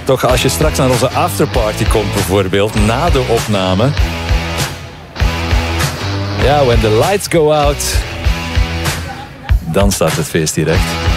Toch, als je straks naar onze afterparty komt bijvoorbeeld, na de opname. Ja, when the lights go out, dan staat het feest hier echt.